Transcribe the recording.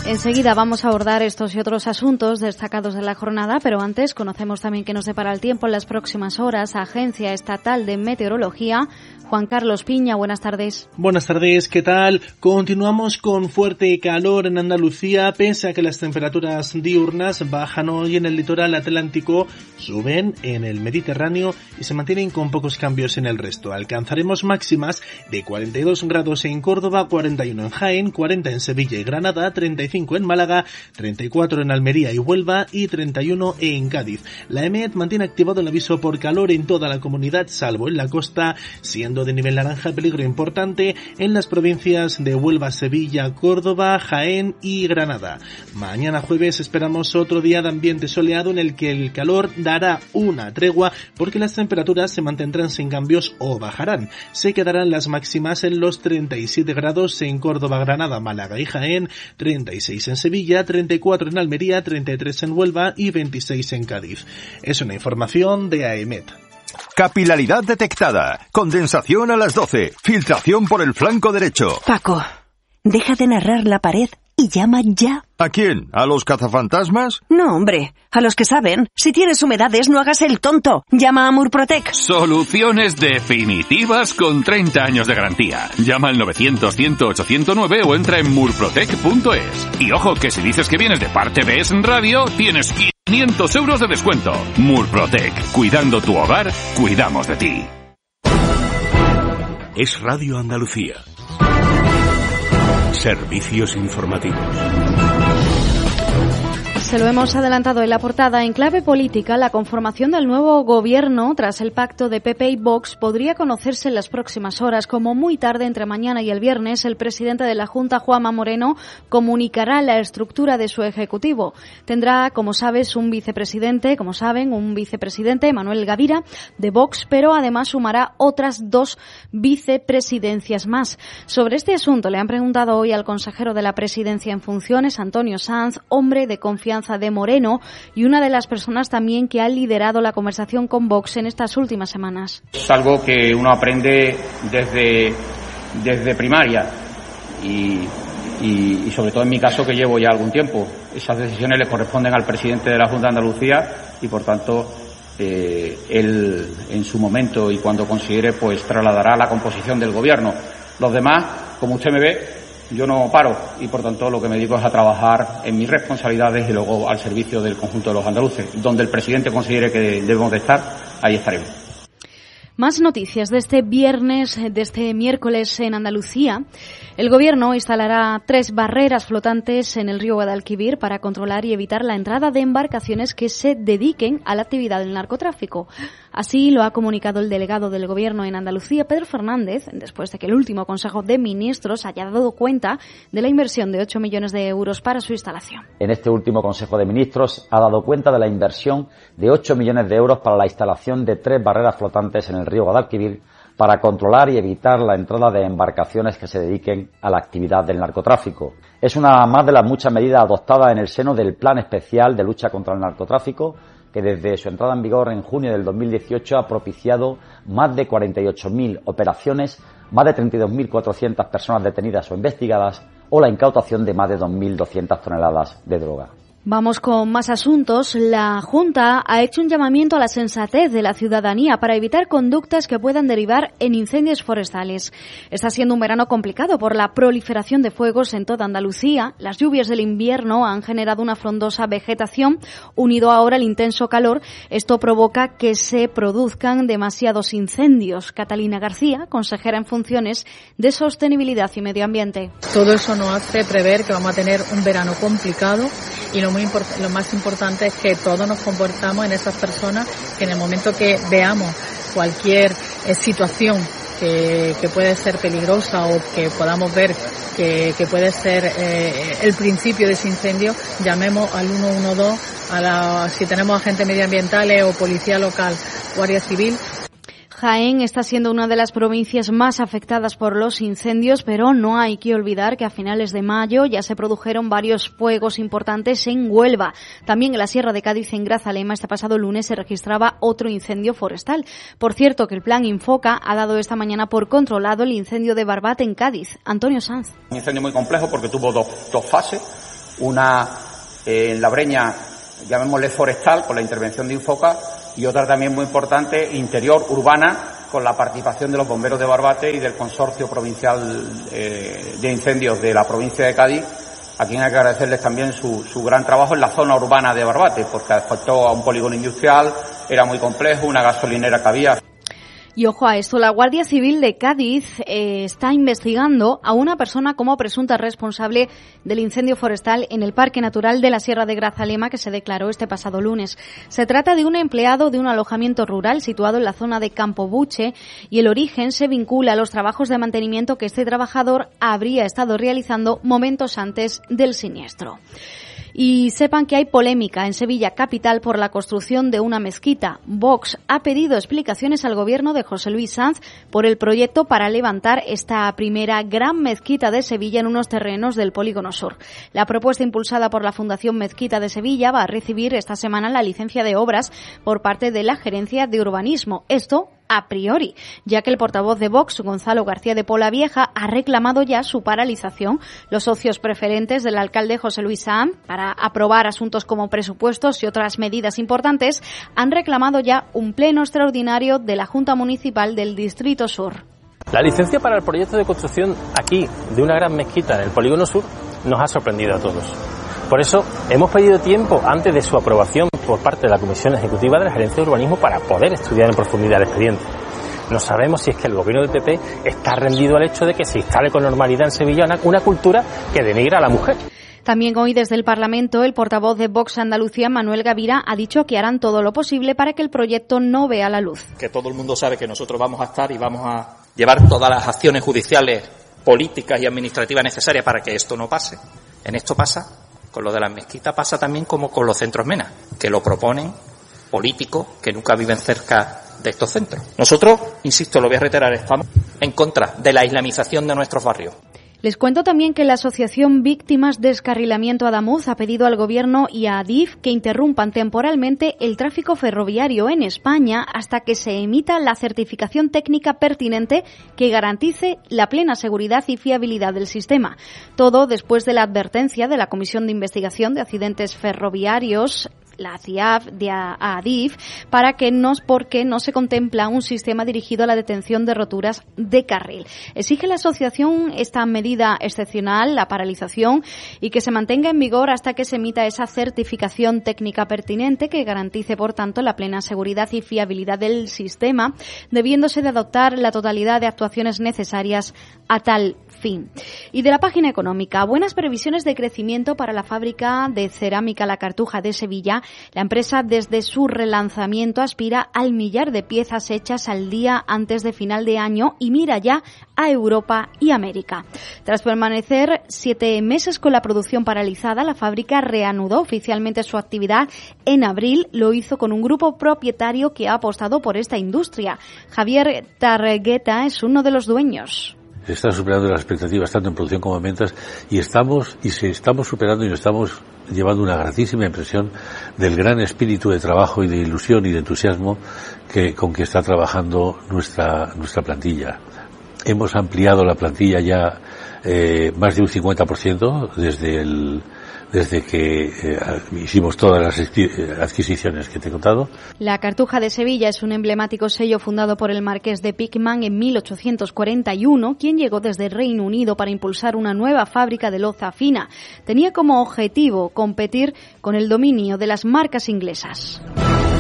Enseguida vamos a abordar estos y otros asuntos destacados de la jornada, pero antes conocemos también qué nos depara el tiempo en las próximas horas. Agencia Estatal de Meteorología. Juan Carlos Piña, buenas tardes. Buenas tardes, ¿qué tal? Continuamos con fuerte calor en Andalucía, pese a que las temperaturas diurnas bajan hoy en el litoral atlántico, suben en el Mediterráneo y se mantienen con pocos cambios en el resto. Alcanzaremos máximas de 42 grados en Córdoba, 41 en Jaén, 40 en Sevilla y Granada, 35 en Málaga, 34 en Almería y Huelva y 31 en Cádiz. La EMET mantiene activado el aviso por calor en toda la comunidad, salvo en la costa, siendo de nivel naranja peligro importante en las provincias de Huelva, Sevilla, Córdoba, Jaén y Granada. Mañana jueves esperamos otro día de ambiente soleado en el que el calor dará una tregua porque las temperaturas se mantendrán sin cambios o bajarán. Se quedarán las máximas en los 37 grados en Córdoba, Granada, Málaga y Jaén, 36 en Sevilla, 34 en Almería, 33 en Huelva y 26 en Cádiz. Es una información de AEMET. Capilaridad detectada. Condensación a las 12. Filtración por el flanco derecho. Paco, deja de narrar la pared y llama ya. ¿A quién? ¿A los cazafantasmas? No, hombre, a los que saben. Si tienes humedades, no hagas el tonto. Llama a Murprotec. Soluciones definitivas con 30 años de garantía. Llama al 900-100-809 o entra en murprotec.es. Y ojo, que si dices que vienes de parte de Es Radio, tienes 500 euros de descuento. Murprotec. Cuidando tu hogar, cuidamos de ti. Es Radio Andalucía. Servicios informativos. Se lo hemos adelantado en la portada. En clave política, la conformación del nuevo gobierno tras el pacto de PP y Vox podría conocerse en las próximas horas. Como muy tarde, entre mañana y el viernes, el presidente de la Junta, Juanma Moreno, comunicará la estructura de su ejecutivo. Tendrá, como saben, un vicepresidente, Manuel Gavira, de Vox, pero además sumará otras 2 vicepresidencias más. Sobre este asunto le han preguntado hoy al consejero de la Presidencia en funciones, Antonio Sanz, hombre de confianza de Moreno y una de las personas también que ha liderado la conversación con Vox en estas últimas semanas. Es algo que uno aprende desde primaria y sobre todo en mi caso, que llevo ya algún tiempo. Esas decisiones le corresponden al presidente de la Junta de Andalucía y por tanto él en su momento y cuando considere pues trasladará la composición del gobierno. Los demás, como usted me ve, yo no paro y, por tanto, lo que me dedico es a trabajar en mis responsabilidades y luego al servicio del conjunto de los andaluces. Donde el presidente considere que debemos de estar, ahí estaremos. Más noticias de este miércoles en Andalucía. El Gobierno instalará 3 barreras flotantes en el río Guadalquivir para controlar y evitar la entrada de embarcaciones que se dediquen a la actividad del narcotráfico. Así lo ha comunicado el delegado del Gobierno en Andalucía, Pedro Fernández, después de que el último Consejo de Ministros haya dado cuenta de la inversión de 8 millones de euros para su instalación. En este último Consejo de Ministros ha dado cuenta de la inversión de 8 millones de euros para la instalación de 3 barreras flotantes en el río Guadalquivir para controlar y evitar la entrada de embarcaciones que se dediquen a la actividad del narcotráfico. Es una más de las muchas medidas adoptadas en el seno del Plan Especial de Lucha contra el Narcotráfico, que desde su entrada en vigor en junio del 2018 ha propiciado más de 48.000 operaciones, más de 32.400 personas detenidas o investigadas o la incautación de más de 2.200 toneladas de droga. Vamos con más asuntos. La Junta ha hecho un llamamiento a la sensatez de la ciudadanía para evitar conductas que puedan derivar en incendios forestales. Está siendo un verano complicado por la proliferación de fuegos en toda Andalucía. Las lluvias del invierno han generado una frondosa vegetación, unido ahora al intenso calor. Esto provoca que se produzcan demasiados incendios. Catalina García, consejera en funciones de Sostenibilidad y Medio Ambiente. Todo eso nos hace prever que vamos a tener un verano complicado y lo más importante es que todos nos comportamos en esas personas que en el momento que veamos cualquier situación que puede ser peligrosa o que podamos ver que puede ser el principio de ese incendio, llamemos al 112, si tenemos agentes medioambientales o policía local, Guardia Civil. Jaén está siendo una de las provincias más afectadas por los incendios, pero no hay que olvidar que a finales de mayo ya se produjeron varios fuegos importantes en Huelva. También en la Sierra de Cádiz, en Grazalema, este pasado lunes se registraba otro incendio forestal. Por cierto, que el Plan Infoca ha dado esta mañana por controlado el incendio de Barbate en Cádiz. Antonio Sanz. Un incendio muy complejo porque tuvo dos fases. una en La Breña, llamémosle forestal, con la intervención de Infoca, y otra también muy importante, interior, urbana, con la participación de los bomberos de Barbate y del Consorcio Provincial de Incendios de la provincia de Cádiz, a quien hay que agradecerles también su gran trabajo en la zona urbana de Barbate, porque afectó a un polígono industrial, era muy complejo, una gasolinera que había. Y ojo a esto, la Guardia Civil de Cádiz está investigando a una persona como presunta responsable del incendio forestal en el Parque Natural de la Sierra de Grazalema que se declaró este pasado lunes. Se trata de un empleado de un alojamiento rural situado en la zona de Campo Buche y el origen se vincula a los trabajos de mantenimiento que este trabajador habría estado realizando momentos antes del siniestro. Y sepan que hay polémica en Sevilla capital por la construcción de una mezquita. Vox ha pedido explicaciones al gobierno de José Luis Sanz por el proyecto para levantar esta primera gran mezquita de Sevilla en unos terrenos del Polígono Sur. La propuesta impulsada por la Fundación Mezquita de Sevilla va a recibir esta semana la licencia de obras por parte de la Gerencia de Urbanismo. Esto a priori, ya que el portavoz de Vox, Gonzalo García de Polavieja, ha reclamado ya su paralización. Los socios preferentes del alcalde José Luis Sanz, para aprobar asuntos como presupuestos y otras medidas importantes, han reclamado ya un pleno extraordinario de la Junta Municipal del Distrito Sur. La licencia para el proyecto de construcción aquí de una gran mezquita en el Polígono Sur nos ha sorprendido a todos. Por eso hemos pedido tiempo antes de su aprobación por parte de la Comisión Ejecutiva de la Gerencia de Urbanismo para poder estudiar en profundidad el expediente. No sabemos si es que el gobierno del PP está rendido al hecho de que se instale con normalidad en Sevilla una cultura que denigra a la mujer. También hoy desde el Parlamento el portavoz de Vox Andalucía, Manuel Gavira, ha dicho que harán todo lo posible para que el proyecto no vea la luz. Que todo el mundo sabe que nosotros vamos a estar y vamos a llevar todas las acciones judiciales, políticas y administrativas necesarias para que esto no pase. En esto pasa. Con lo de las mezquitas pasa también como con los centros MENA, que lo proponen políticos que nunca viven cerca de estos centros. Nosotros, insisto, lo voy a reiterar, estamos en contra de la islamización de nuestros barrios. Les cuento también que la Asociación Víctimas Descarrilamiento Adamuz ha pedido al Gobierno y a Adif que interrumpan temporalmente el tráfico ferroviario en España hasta que se emita la certificación técnica pertinente que garantice la plena seguridad y fiabilidad del sistema. Todo después de la advertencia de la Comisión de Investigación de Accidentes Ferroviarios, la CIAF, de Adif, porque no se contempla un sistema dirigido a la detención de roturas de carril. Exige la asociación esta medida excepcional, la paralización, y que se mantenga en vigor hasta que se emita esa certificación técnica pertinente que garantice, por tanto, la plena seguridad y fiabilidad del sistema, debiéndose de adoptar la totalidad de actuaciones necesarias a tal fin. Y de la página económica, buenas previsiones de crecimiento para la fábrica de cerámica La Cartuja de Sevilla. La empresa, desde su relanzamiento, aspira al 1 millar de piezas hechas al día antes de final de año y mira ya a Europa y América. Tras permanecer 7 meses con la producción paralizada, la fábrica reanudó oficialmente su actividad en abril. Lo hizo con un grupo propietario que ha apostado por esta industria. Javier Targueta es uno de los dueños. Se están superando las expectativas tanto en producción como en ventas y estamos superando y nos estamos llevando una gratísima impresión del gran espíritu de trabajo y de ilusión y de entusiasmo con que está trabajando nuestra plantilla. Hemos ampliado la plantilla ya más de un 50% desde que hicimos todas las adquisiciones que te he contado. La Cartuja de Sevilla es un emblemático sello fundado por el marqués de Pickman en 1841, quien llegó desde el Reino Unido para impulsar una nueva fábrica de loza fina. Tenía como objetivo competir con el dominio de las marcas inglesas.